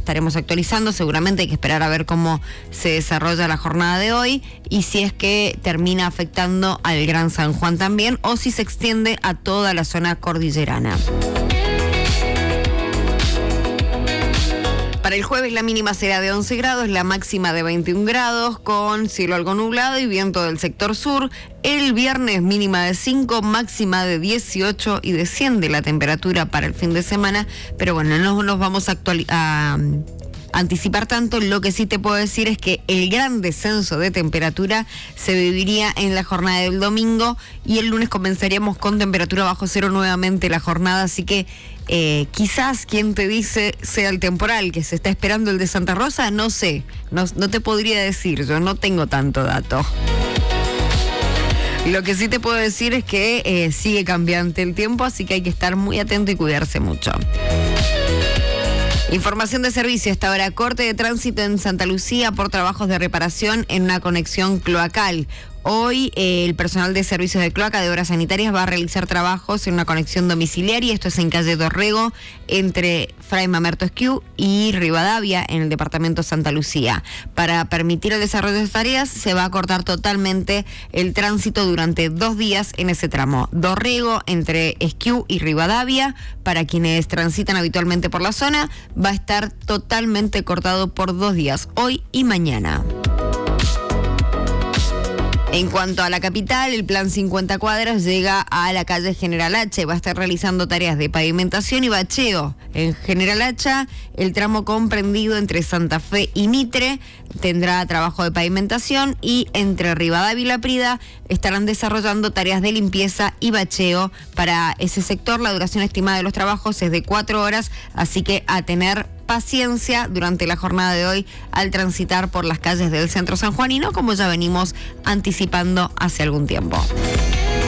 estaremos actualizando. Seguramente hay que esperar a ver cómo se desarrolla la jornada de hoy y si es que termina afectando al Gran San Juan también o si se extiende a toda la zona cordillerana. Para el jueves la mínima será de 11 grados, la máxima de 21 grados, con cielo algo nublado y viento del sector sur. El viernes mínima de 5, máxima de 18 y desciende la temperatura para el fin de semana. Pero bueno, no nos vamos a anticipar tanto. Lo que sí te puedo decir es que el gran descenso de temperatura se viviría en la jornada del domingo y el lunes comenzaríamos con temperatura bajo cero nuevamente la jornada, así que quizás quien te dice sea el temporal que se está esperando el de Santa Rosa, no sé, no te podría decir, yo no tengo tanto dato. Lo que sí te puedo decir es que sigue cambiante el tiempo, así que hay que estar muy atento y cuidarse mucho. Información de servicio. Hasta ahora, corte de tránsito en Santa Lucía por trabajos de reparación en una conexión cloacal. Hoy el personal de servicios de cloaca de obras sanitarias va a realizar trabajos en una conexión domiciliaria. Esto es en calle Dorrego, entre Fray Mamerto Esquiú y Rivadavia, en el departamento Santa Lucía. Para permitir el desarrollo de estas tareas, se va a cortar totalmente el tránsito durante 2 días en ese tramo. Dorrego, entre Esquiú y Rivadavia, para quienes transitan habitualmente por la zona, va a estar totalmente cortado por 2 días, hoy y mañana. En cuanto a la capital, el plan 50 cuadras llega a la calle General H. Va a estar realizando tareas de pavimentación y bacheo. En General H, el tramo comprendido entre Santa Fe y Mitre tendrá trabajo de pavimentación y entre Rivadavia y La Prida estarán desarrollando tareas de limpieza y bacheo. Para ese sector, la duración estimada de los trabajos es de 4 horas, así que a tener paciencia durante la jornada de hoy al transitar por las calles del centro sanjuanino, como ya venimos anticipando hace algún tiempo.